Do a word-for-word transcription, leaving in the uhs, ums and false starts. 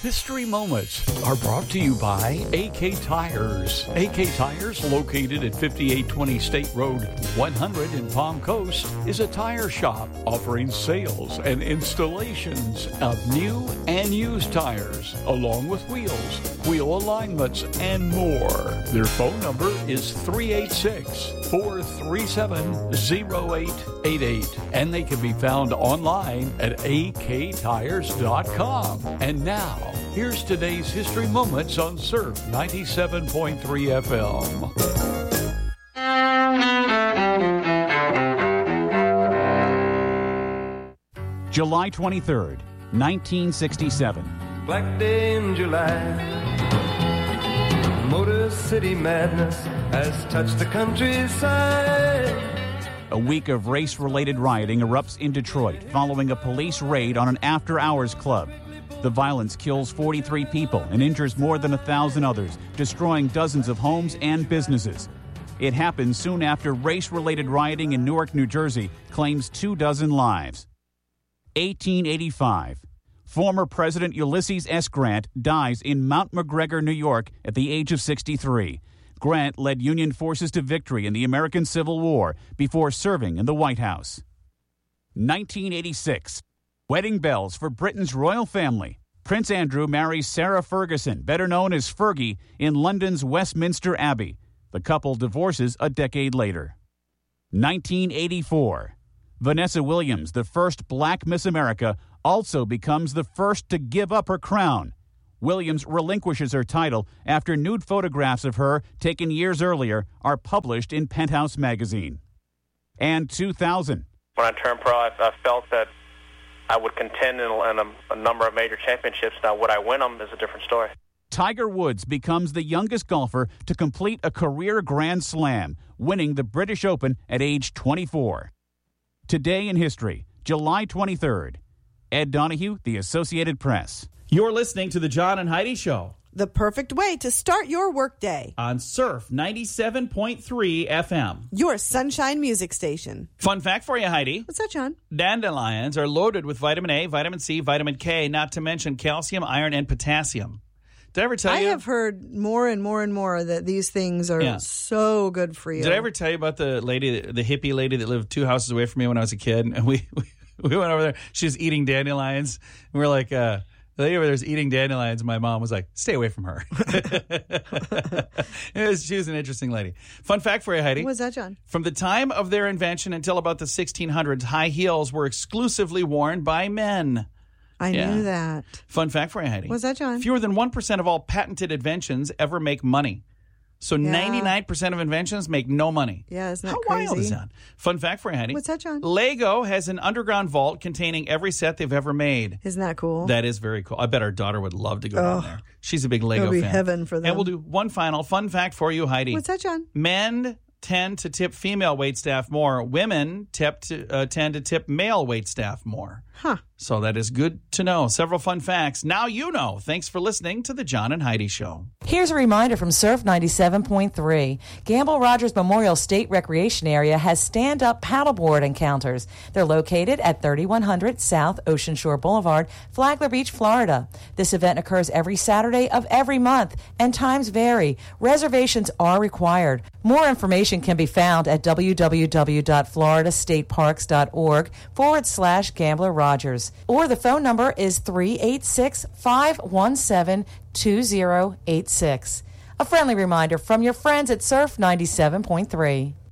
History Moments are brought to you by A K Tires. A K Tires, located at fifty-eight twenty State Road one hundred in Palm Coast, is a tire shop offering sales and installations of new and used tires, along with wheels, wheel alignments, and more. Their phone number is three eight six, four three seven, zero eight eight eight, and they can be found online at a k tires dot com. And now, here's today's History Moments on Surf ninety-seven point three F M. July twenty-third, nineteen sixty-seven. Black day in July. Motor City madness has touched the countryside. A week of race-related rioting erupts in Detroit following a police raid on an after-hours club. The violence kills forty-three people and injures more than a thousand others, destroying dozens of homes and businesses. It happened soon after race-related rioting in Newark, New Jersey claims two dozen lives. eighteen eighty-five. Former President Ulysses S. Grant dies in Mount McGregor, New York, at the age of sixty-three. Grant led Union forces to victory in the American Civil War before serving in the White House. nineteen eighty-six. Wedding bells for Britain's royal family. Prince Andrew marries Sarah Ferguson, better known as Fergie, in London's Westminster Abbey. The couple divorces a decade later. nineteen eighty-four. Vanessa Williams, the first black Miss America, also becomes the first to give up her crown. Williams relinquishes her title after nude photographs of her taken years earlier are published in Penthouse magazine. And two thousand. When I turned pro, I, I felt that I would contend in, a, in a, a number of major championships. Now, would I win them is a different story. Tiger Woods becomes the youngest golfer to complete a career Grand Slam, winning the British Open at age twenty-four. Today in history, July twenty-third. Ed Donahue, The Associated Press. You're listening to The John and Heidi Show. The perfect way to start your workday. On Surf ninety-seven point three F M. Your sunshine music station. Fun fact for you, Heidi. What's that, John? Dandelions are loaded with vitamin A, vitamin C, vitamin K, not to mention calcium, iron, and potassium. Did I ever tell I you? I have heard more and more and more that these things are yeah. so good for you. Did I ever tell you about the lady, the hippie lady that lived two houses away from me when I was a kid? And we we, we went over there. She was eating dandelions. And we we're like, uh, the lady over there was eating dandelions. And my mom was like, stay away from her. it was, she was an interesting lady. Fun fact for you, Heidi. What's that, John? From the time of their invention until about the sixteen hundreds, high heels were exclusively worn by men. I yeah. knew that. Fun fact for you, Heidi. What's that, John? Fewer than one percent of all patented inventions ever make money. So yeah. ninety-nine percent of inventions make no money. Yeah, isn't that How crazy? wild is that? Fun fact for you, Heidi. What's that, John? Lego has an underground vault containing every set they've ever made. Isn't that cool? That is very cool. I bet our daughter would love to go oh, down there. She's a big Lego fan. It'll be fan. heaven for them. And we'll do one final fun fact for you, Heidi. What's that, John? Men tend to tip female waitstaff more. Women tip to, uh, tend to tip male waitstaff more. Huh. So that is good to know. Several fun facts. Now you know. Thanks for listening to The John and Heidi Show. Here's a reminder from Surf ninety-seven point three. Gamble Rogers Memorial State Recreation Area has stand-up paddleboard encounters. They're located at thirty-one hundred South Ocean Shore Boulevard, Flagler Beach, Florida. This event occurs every Saturday of every month, and times vary. Reservations are required. More information can be found at www.floridastateparks.org forward slash Gambler Rogers. Or the phone number is three eight six, five one seven, two zero eight six. A friendly reminder from your friends at Surf ninety-seven point three.